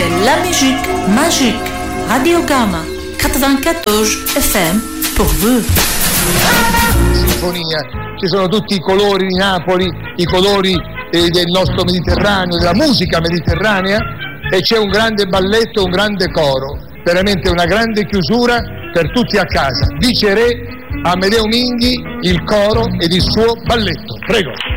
c'est la musique magique. Radio Gamma 94 FM pour vous. Sinfonia, ci sono tutti i colori di Napoli, i colori del nostro Mediterraneo, della musica mediterranea, e c'è un grande balletto, un grande coro, veramente una grande chiusura per tutti a casa. Dice Re Amedeo Minghi, il coro ed il suo balletto. Prego.